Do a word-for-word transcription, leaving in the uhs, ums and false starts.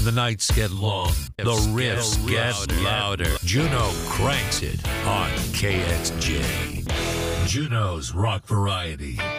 the nights get long, the riffs get louder. Juno cranks it on K X J. Juno's Rock Variety.